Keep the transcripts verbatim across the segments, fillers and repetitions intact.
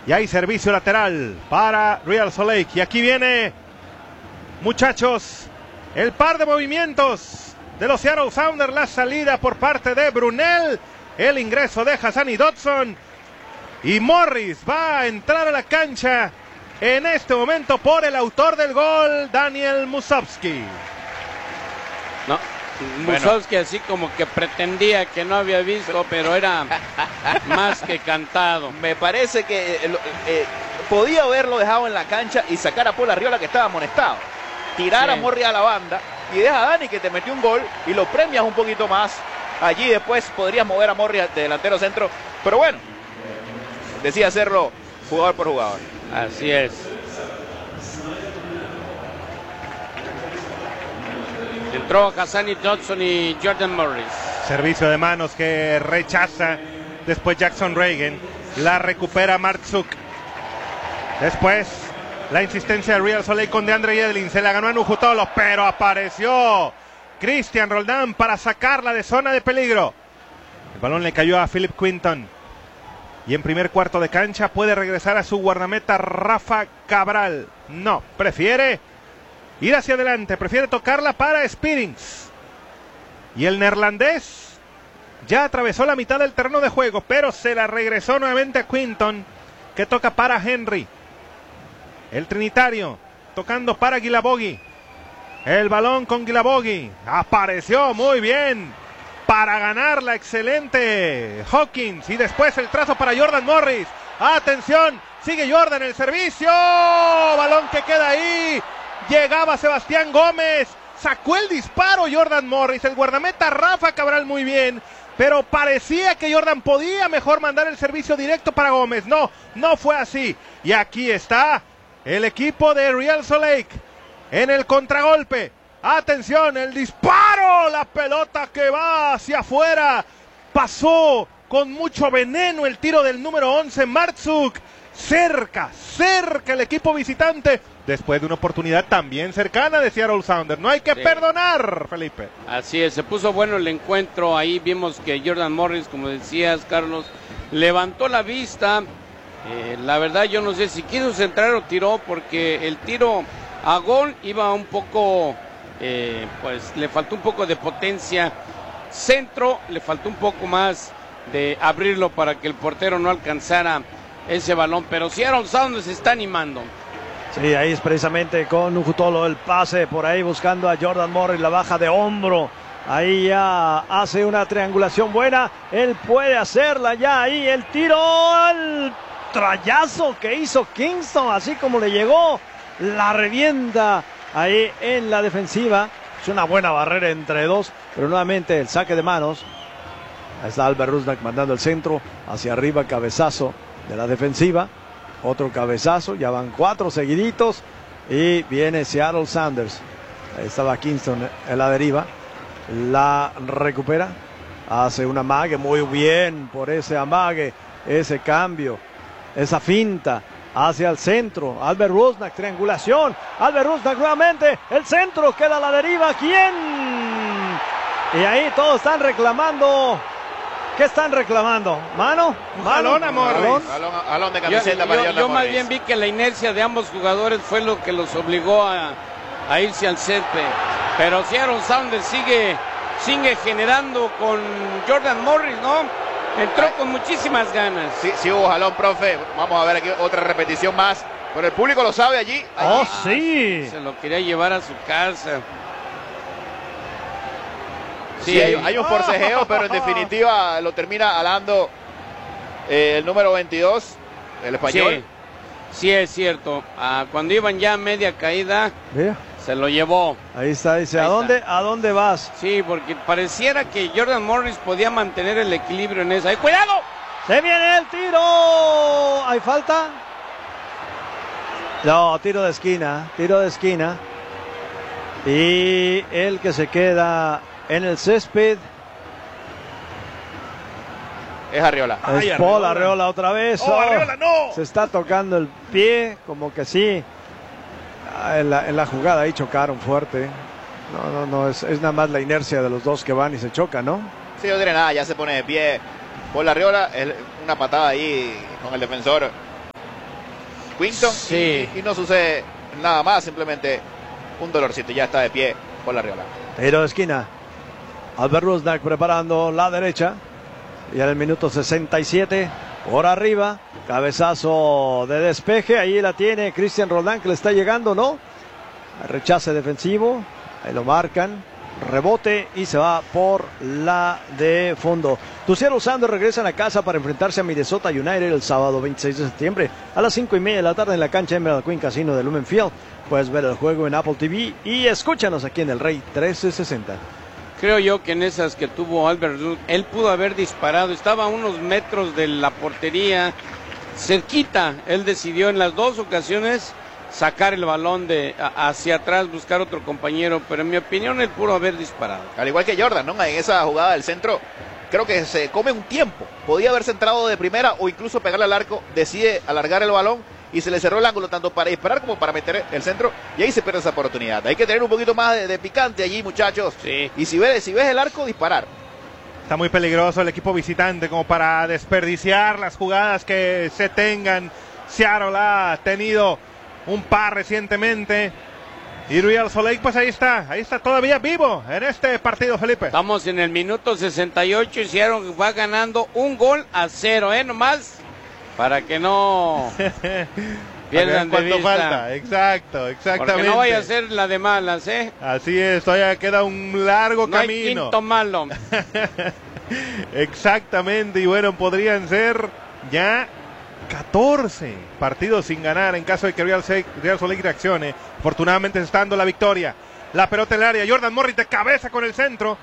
Y hay servicio lateral para Real Salt Lake. Y aquí viene, muchachos, el par de movimientos de los Seattle Sounders. La salida por parte de Brunel. El ingreso de Hassani Dodson. Y Morris va a entrar a la cancha en este momento por el autor del gol, Daniel Musovski. No, Musovski bueno. Así como que pretendía que no había visto, pero era más que cantado. Me parece que eh, eh, podía haberlo dejado en la cancha y sacar a Paul Arriola, que estaba amonestado. Tirar sí. a Morris a la banda y deja a Dani, que te metió un gol, y lo premias un poquito más. Allí después podrías mover a Morris de delantero centro, pero bueno, decía hacerlo jugador por jugador. Así es. Entró Hassani Dodson y Jordan Morris. Servicio de manos que rechaza después Jackson Reagan. La recupera Martzuk. Después la insistencia de Real Salt Lake con DeAndre Yedlin. Se la ganó a Nujutolo, pero apareció Cristian Roldán para sacarla de zona de peligro. El balón le cayó a Philip Quinton. Y en primer cuarto de cancha puede regresar a su guardameta Rafa Cabral. No, prefiere ir hacia adelante, prefiere tocarla para Spearings. Y el neerlandés ya atravesó la mitad del terreno de juego, pero se la regresó nuevamente a Quinton, que toca para Henry. El trinitario tocando para Guilabogi. El balón con Guilabogi. Apareció muy bien para ganarla, excelente Hawkins. Y después el trazo para Jordan Morris. Atención, sigue Jordan, el servicio. Balón que queda ahí. Llegaba Sebastián Gómez, sacó el disparo Jordan Morris, el guardameta Rafa Cabral muy bien, pero parecía que Jordan podía mejor mandar el servicio directo para Gómez. No, no fue así. Y aquí está el equipo de Real Salt Lake en el contragolpe. Atención, el disparo, la pelota que va hacia afuera. Pasó con mucho veneno el tiro del número once, Martzuk. Cerca, cerca el equipo visitante, después de una oportunidad también cercana de Seattle Sounders. No hay que sí. perdonar, Felipe. Así es, se puso bueno el encuentro. Ahí vimos que Jordan Morris, como decías, Carlos, levantó la vista. Eh, la verdad yo no sé si quiso centrar o tiró, porque el tiro a gol iba un poco, eh, pues le faltó un poco de potencia. Centro, le faltó un poco más de abrirlo para que el portero no alcanzara ese balón, pero Seattle Sounders se está animando. Sí, ahí es precisamente con Nujutolo el pase, por ahí buscando a Jordan Morris, la baja de hombro. Ahí ya hace una triangulación buena, él puede hacerla ya, ahí el tiro, el trayazo que hizo Kingston, así como le llegó, la revienta ahí en la defensiva. Es una buena barrera entre dos, pero nuevamente el saque de manos. Ahí está Albert Rusnak mandando el centro, hacia arriba, cabezazo de la defensiva, otro cabezazo, ya van cuatro seguiditos y viene Seattle Sounders. Ahí estaba Kingston en la deriva, la recupera, hace un amague, muy bien por ese amague, ese cambio, esa finta hacia el centro. Albert Rusnak, triangulación, Albert Rusnak nuevamente, el centro, queda a la deriva, ¿quién? Y ahí todos están reclamando. ¿Qué están reclamando? ¿Mano? Jalón a Morris. Jalón de camiseta yo, para yo, Jordan yo Morris. más bien vi que la inercia de ambos jugadores fue lo que los obligó a, a irse al césped. Pero Seattle Sounders sigue, sigue generando con Jordan Morris, ¿no? Entró con muchísimas ganas. Sí, sí hubo jalón, profe. Vamos a ver aquí otra repetición más. Pero el público lo sabe allí. allí. ¡Oh, sí! Se lo quería llevar a su casa. Sí, hay, hay un forcejeo, pero en definitiva lo termina alando eh, el número veintidós, el español. Sí, sí es cierto. Ah, cuando iban ya a media caída, Mira. se lo llevó. Ahí está, dice, Ahí ¿a dónde, está. ¿a dónde vas? Sí, porque pareciera que Jordan Morris podía mantener el equilibrio en esa. ¡Ay, cuidado! ¡Se viene el tiro! ¿Hay falta? No, tiro de esquina, tiro de esquina. Y el que se queda en el césped es Arriola. Es Ay, Paul Arriola otra vez. Oh, oh, Arriola, no. Se está tocando el pie, como que sí. En la, en la jugada ahí chocaron fuerte. No, no, no, es, es nada más la inercia de los dos que van y se chocan, ¿no? Sí, no tiene nada, ya se pone de pie Paul Arriola, es una patada ahí con el defensor Quinton, Sí. y, y no sucede nada más, simplemente un dolorcito. Ya está de pie por la Riola. Tiro de esquina. Albert Rusnak preparando la derecha. Y en el minuto sesenta y siete, por arriba, cabezazo de despeje. Ahí la tiene Cristian Roldán, que le está llegando, ¿no? Rechace defensivo. Ahí lo marcan. Rebote y se va por la de fondo. Tus Seattle Sounders regresan a casa para enfrentarse a Minnesota United el sábado veintiséis de septiembre a las cinco y media de la tarde en la cancha Emerald Queen Casino de Lumen Field. Puedes ver el juego en Apple T V y escúchanos aquí en el Rey trece sesenta. Creo yo que en esas que tuvo Albert Ruth, él pudo haber disparado, estaba a unos metros de la portería, cerquita. Él decidió en las dos ocasiones sacar el balón de a, hacia atrás, buscar otro compañero, pero en mi opinión él pudo haber disparado. Al igual que Jordan, ¿no? En esa jugada del centro, creo que se come un tiempo. Podía haber centrado de primera o incluso pegarle al arco. Decide alargar el balón y se le cerró el ángulo tanto para disparar como para meter el centro. Y ahí se pierde esa oportunidad. Hay que tener un poquito más de, de picante allí, muchachos. Sí. Y si ves, si ves el arco, disparar. Está muy peligroso el equipo visitante como para desperdiciar las jugadas que se tengan. Seattle ha tenido un par recientemente. Y Real Salt Lake, pues ahí está, ahí está todavía vivo en este partido, Felipe. Estamos en el minuto sesenta y ocho y Seattle va ganando un gol a cero, ¿eh? Nomás para que no pierdan de ¿Cuánto vista. falta? Exacto, exactamente. Porque no vaya a ser la de malas, ¿eh? Así es, todavía queda un largo no camino. hay quinto malo. Exactamente, y bueno, podrían ser ya catorce partidos sin ganar en caso de que Real, Se- Real Salt Lake reaccione. Afortunadamente se está dando la victoria. La pelota en el área, Jordan Morris de cabeza con el centro.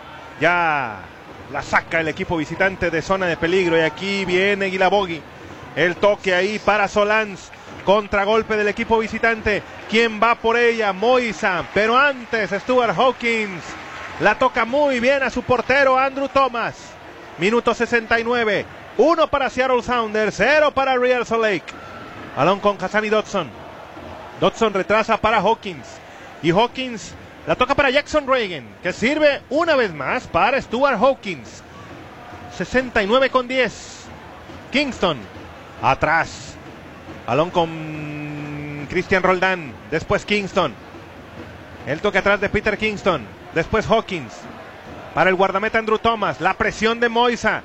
Ya la saca el equipo visitante de zona de peligro y aquí viene Guilabogi. El toque ahí para Solans. Contragolpe del equipo visitante. ¿Quién va por ella? Moisa. Pero antes Stuart Hawkins la toca muy bien a su portero Andrew Thomas. Minuto sesenta y nueve. Uno para Seattle Sounders, cero para Real Salt Lake. Balón con Hassani Dodson. Dodson retrasa para Hawkins. Y Hawkins la toca para Jackson Reagan, que sirve una vez más para Stuart Hawkins. sesenta y nueve con diez. Kingston atrás. Balón con Cristian Roldán. Después Kingston. El toque atrás de Peter Kingston. Después Hawkins. Para el guardameta Andrew Thomas. La presión de Moisa.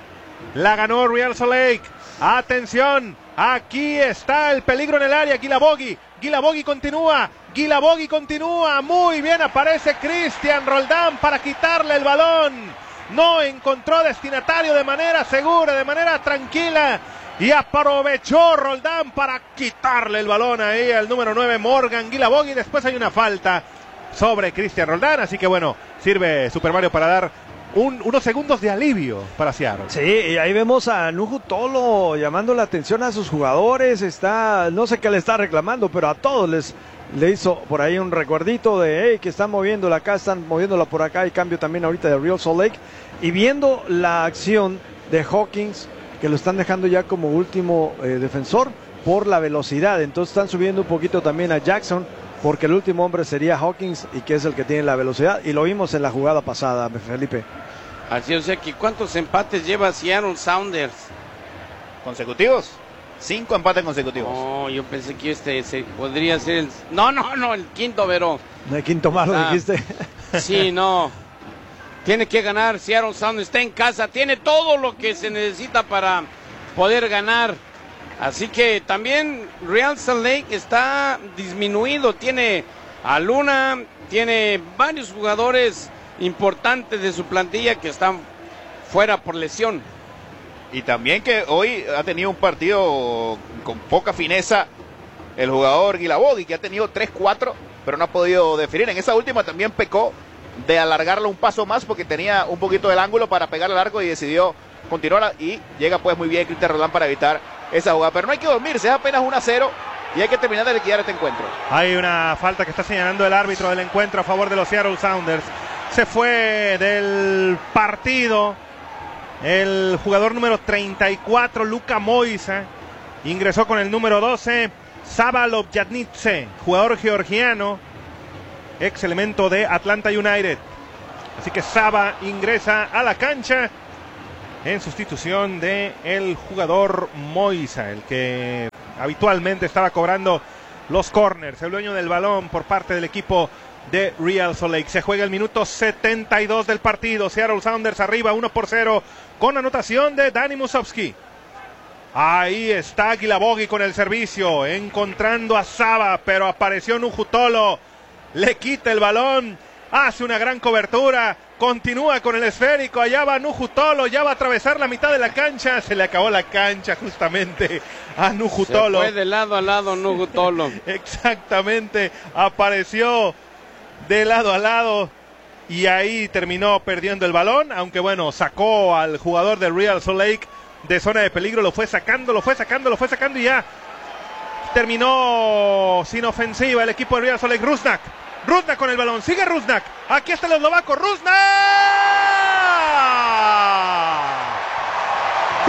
La ganó Real Salt Lake. Atención. Aquí está el peligro en el área. Guilabogi. Guilabogi continúa. Guilabogi continúa. Muy bien aparece Cristian Roldán para quitarle el balón. No encontró destinatario de manera segura, de manera tranquila. Y aprovechó Roldán para quitarle el balón ahí al número nueve Morgan Guilabogi. Después hay una falta sobre Cristian Roldán. Así que bueno, sirve Super Mario para dar Un, unos segundos de alivio para Seattle. Sí, y ahí vemos a Nuhu Tolo llamando la atención a sus jugadores. Está, no sé qué le está reclamando, pero a todos les le hizo por ahí un recuerdito de hey, que están moviéndola acá, están moviéndola por acá. Y cambio también ahorita de Real Salt Lake. Y viendo la acción de Hawkins, que lo están dejando ya como último eh, defensor por la velocidad. Entonces están subiendo un poquito también a Jackson, porque el último hombre sería Hawkins y que es el que tiene la velocidad. Y lo vimos en la jugada pasada, Felipe. Así, o sea que ¿cuántos empates lleva Seattle Sounders? ¿Consecutivos? Cinco empates consecutivos. Oh, yo pensé que este se, podría ser el... No, no, no, el quinto, Vero. No hay quinto malo, Ah, dijiste. Sí, no. Tiene que ganar Seattle Sounders, está en casa, tiene todo lo que se necesita para poder ganar. Así que también Real Salt Lake está disminuido, tiene a Luna, tiene varios jugadores importantes de su plantilla que están fuera por lesión. Y también que hoy ha tenido un partido con poca fineza el jugador Guilabogi, que ha tenido tres cuatro, pero no ha podido definir. En esa última también pecó de alargarlo un paso más porque tenía un poquito del ángulo para pegar al arco y decidió continuar. Y llega pues muy bien Cristian Roldán para evitar esa jugada. Pero no hay que dormirse, es apenas uno a cero y hay que terminar de liquidar este encuentro. Hay una falta que está señalando el árbitro del encuentro a favor de los Seattle Sounders. Se fue del partido el jugador número treinta y cuatro, Luka Moisa. Ingresó con el número doce, Saba Lobjadnitse, jugador georgiano, ex elemento de Atlanta United. Así que Saba ingresa a la cancha en sustitución de el jugador Moisa, el que habitualmente estaba cobrando los corners, el dueño del balón por parte del equipo de Real Salt Lake. Se juega el minuto setenta y dos del partido. Seattle Sounders arriba uno por cero con anotación de Danny Musovski. Ahí está Aguilabogi con el servicio, encontrando a Saba, pero apareció Nujutolo, le quita el balón, hace una gran cobertura, continúa con el esférico, allá va Nujutolo, ya va a atravesar la mitad de la cancha, se le acabó la cancha justamente a Nujutolo. Se fue de lado a lado Nujutolo. Exactamente, apareció de lado a lado y ahí terminó perdiendo el balón, aunque bueno, sacó al jugador de Real Salt Lake de zona de peligro, lo fue sacando, lo fue sacando, lo fue sacando y ya terminó sin ofensiva el equipo de Real Salt Lake. Rusnak, Rusnak con el balón, sigue Rusnak, aquí está el eslovaco, Rusnak.